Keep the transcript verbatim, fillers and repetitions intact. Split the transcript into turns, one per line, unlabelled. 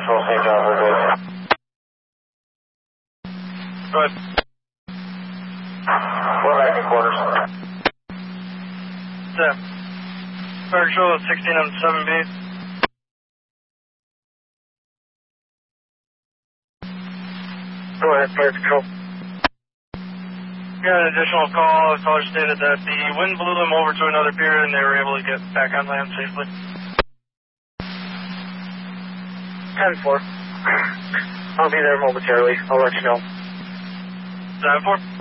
Control Saint John, we're good.
Go ahead.
We're back in quarters.
Yeah. Fire control at sixteen on seven B.
Go ahead, fire control.
We got an additional call. The caller stated that the wind blew them over to another pier and they were able to get back on land safely.
ten four. I'll be there momentarily. I'll let you know.
Nine four.